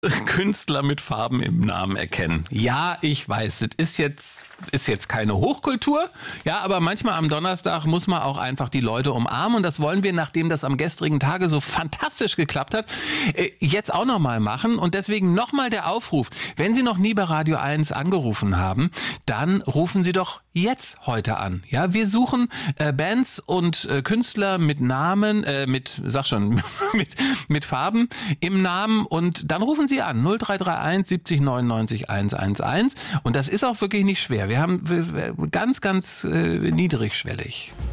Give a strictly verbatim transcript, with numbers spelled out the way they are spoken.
Künstler mit Farben im Namen erkennen. Ja, ich weiß, das ist jetzt, ist jetzt keine Hochkultur. Ja, aber manchmal am Donnerstag muss man auch einfach die Leute umarmen. Und das wollen wir, nachdem das am gestrigen Tage so fantastisch geklappt hat, jetzt auch nochmal machen. Und deswegen nochmal der Aufruf. Wenn Sie noch nie bei Radio eins angerufen haben, dann rufen Sie doch jetzt heute an. Ja, wir suchen äh, Bands und äh, Künstler mit Namen, äh, mit, sag schon, mit, mit Farben im Namen, und dann rufen Sie an null drei drei eins siebzig neunundneunzig hundertelf. Und das ist auch wirklich nicht schwer. Wir haben ganz, ganz äh, niedrigschwellig.